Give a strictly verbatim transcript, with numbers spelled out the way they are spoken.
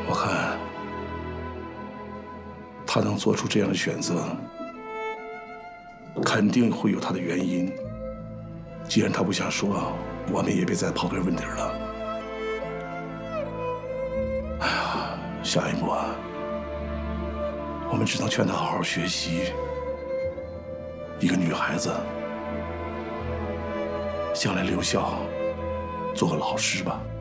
我看他能做出这样的选择，肯定会有他的原因。既然他不想说，我们也别再刨根问底了。哎呀，下一步啊，我们只能劝他好好学习。一个女孩子，将来留校做个老师吧。